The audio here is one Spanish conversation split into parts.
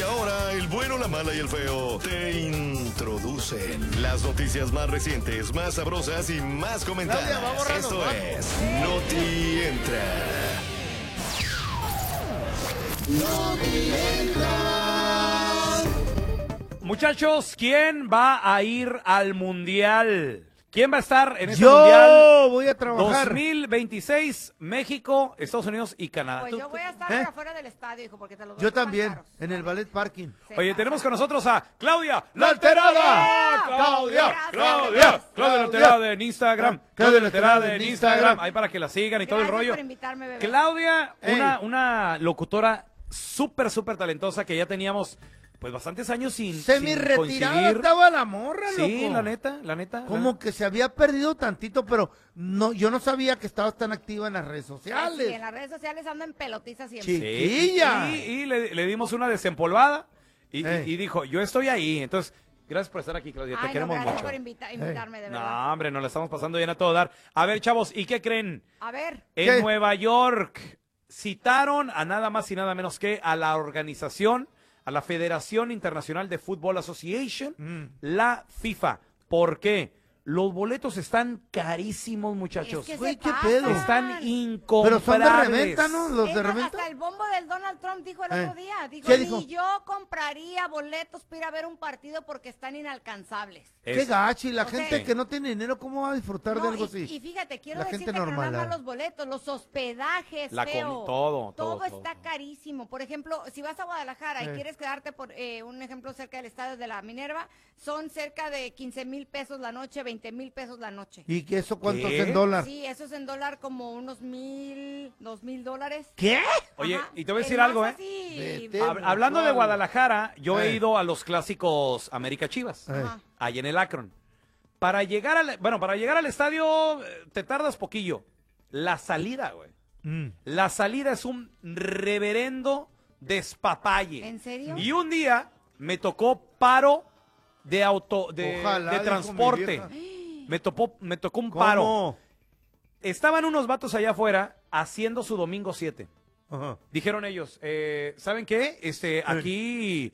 ahora, el bueno, la mala y el feo te introducen las noticias más recientes, más sabrosas y más comentadas. Esto es Noti Entra. Muchachos, ¿quién va a ir al Mundial? ¿Quién va a estar en ese Mundial? Yo voy a trabajar. 2026, México, Estados Unidos y Canadá. Pues yo voy a estar afuera del estadio, hijo, porque te los Yo dos están también, caros. en el ballet parking. Sí, Oye, tenemos con nosotros a Claudia ¡La Alterada! Claudia Claudia, La Alterada en Instagram. Claudia La Alterada en Instagram. Ahí para que la sigan y todo el Gracias rollo. por invitarme, bebé. Claudia, Ey. una locutora súper talentosa que ya teníamos pues bastantes años sin Semi-retirada coincidir. estaba la morra, loco. Sí, la neta. Como que se había perdido tantito, pero no, yo no sabía que estabas tan activa en las redes Sí, sociales. en las redes sociales ando en pelotizas siempre. Sí. Sí, Chiquilla. y le dimos una desempolvada y Ey. dijo, yo estoy ahí. Entonces, gracias por estar aquí, Claudia, te Ay, no, queremos gracias mucho. por invitarme, de verdad. No, hombre, nos la estamos pasando bien a todo dar. A ver, chavos, ¿y qué creen? A ver, En ¿Qué? Nueva York citaron a nada más y nada menos que a la organización, a la Federación Internacional de Football Association, la FIFA. ¿Por qué? Los boletos están carísimos, muchachos. es que Güey, se ¿qué pasan. pedo? Están Pero incomprables. son de reventa, ¿no? Los Es de más, reventa. hasta el bombo del Donald Trump dijo el otro día. Dijo, ¿Qué ni dijo? yo compraría boletos para ir a ver un partido porque están inalcanzables. Qué gachi, la o sea, gente que no tiene dinero, ¿cómo va a disfrutar de No, algo y así? fíjate, quiero La decirte gente que no normal, nada más ¿eh? los boletos, los hospedajes, La feo. todo está carísimo. Por ejemplo, si vas a Guadalajara y quieres quedarte por un ejemplo cerca del estadio de la Minerva, son cerca de 15,000 pesos la noche, 20,000 pesos la noche. ¿Y que eso cuánto ¿Qué? es en dólar? Sí, eso es en dólar como unos $2,000. ¿Qué? Oye, Ajá. y te voy a decir El más algo, así, Vete. Hablando de Guadalajara, yo he Eh. ido a los clásicos América Chivas, Ajá. ahí en el Akron. Para llegar al estadio te tardas poquillo. La salida, güey. La salida es un reverendo despapalle. ¿En serio? Y un día me tocó paro de Ojalá, de dijo transporte. mi Me tocó un paro. ¿Cómo? Estaban unos vatos allá afuera haciendo su domingo 7. Ajá. Dijeron ellos, ¿saben qué? Aquí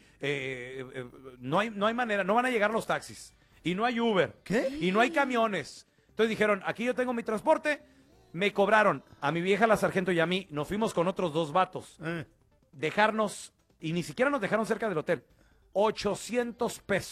no hay manera, no van a llegar los taxis. Y no hay Uber. ¿Qué? Y no hay camiones. Entonces dijeron, aquí yo tengo mi transporte. Me cobraron a mi vieja, la sargento, y a mí. Nos fuimos con otros dos vatos. Dejarnos, y ni siquiera nos dejaron cerca del hotel. 800 pesos.